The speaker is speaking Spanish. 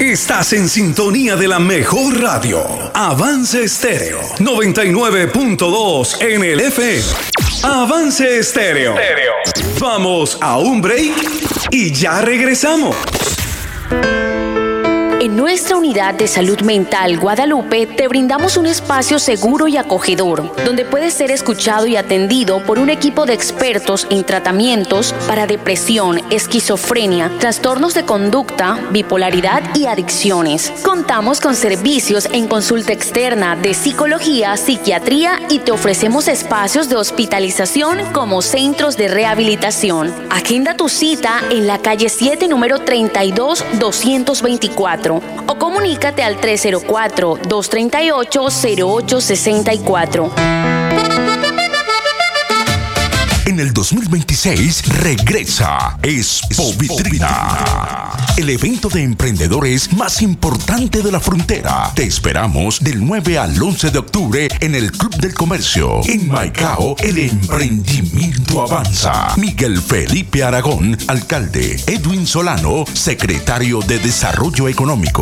Estás en sintonía de la mejor radio. Avance Estéreo 99.2 en el FM. Avance Estéreo. Vamos a un break y ya regresamos. En nuestra unidad de salud mental Guadalupe te brindamos un espacio seguro y acogedor, donde puedes ser escuchado y atendido por un equipo de expertos en tratamientos para depresión, esquizofrenia, trastornos de conducta, bipolaridad y adicciones. Contamos con servicios en consulta externa de psicología, psiquiatría y te ofrecemos espacios de hospitalización como centros de rehabilitación. Agenda tu cita en la calle 7, número 32-224. O comunícate al 304-238-0864. En el 2026 regresa Expovitrina, el evento de emprendedores más importante de la frontera. Te esperamos del 9 al 11 de octubre en el Club del Comercio. En Maicao, el emprendimiento avanza. Miguel Felipe Aragón, alcalde. Edwin Solano, secretario de Desarrollo Económico.